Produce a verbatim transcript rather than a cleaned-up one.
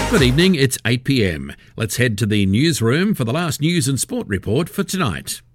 Good evening, it's eight p m. Let's head to the newsroom for the last news and sport report for tonight.